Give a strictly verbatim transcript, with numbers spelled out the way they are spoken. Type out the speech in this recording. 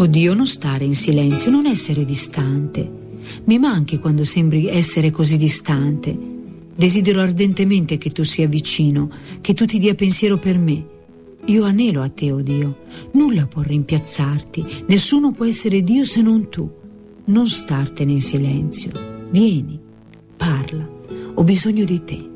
Oh Dio, non stare in silenzio, non essere distante. Mi manchi quando sembri essere così distante. Desidero ardentemente che tu sia vicino, che tu ti dia pensiero per me. Io anelo a te, oh Dio. Nulla può rimpiazzarti, nessuno può essere Dio se non tu. Non startene in silenzio. Vieni, parla, ho bisogno di te.